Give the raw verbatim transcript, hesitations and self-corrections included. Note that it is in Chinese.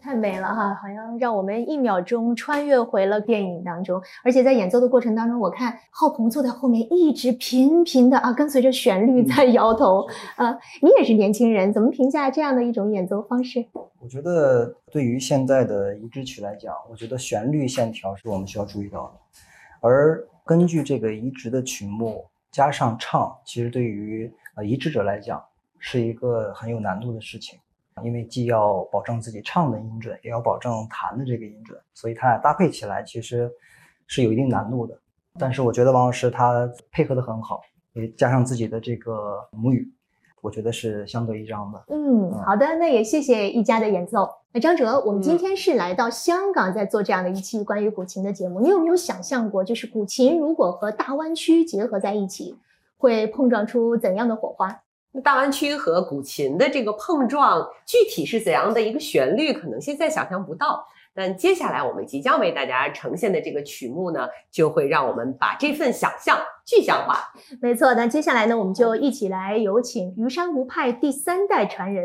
太美了哈，好像让我们一秒钟穿越回了电影当中。而且在演奏的过程当中，我看浩鹏坐在后面一直频频的啊跟随着旋律在摇头。嗯、呃，你也是年轻人，怎么评价这样的一种演奏方式？ 我觉得对于现在的移植曲来讲，我觉得旋律线条是我们需要注意到的。而根据这个移植的曲目加上唱，其实对于呃移植者来讲是一个很有难度的事情。因为既要保证自己唱的音准，也要保证弹的这个音准，所以它俩搭配起来其实是有一定难度的。但是我觉得王老师他配合得很好，也加上自己的这个母语，我觉得是相得益彰的。 嗯，好的，那也谢谢一家的演奏。那张哲，我们今天是来到香港，在做这样的一期关于古琴的节目。你有没有想象过，就是古琴如果和大湾区结合在一起，会碰撞出怎样的火花？ 大湾区和古琴的这个碰撞，具体是怎样的一个旋律，可能现在想象不到。但接下来我们即将为大家呈现的这个曲目呢，就会让我们把这份想象具象化。 没错，那接下来呢，我们就一起来有请虞山湖派第三代传人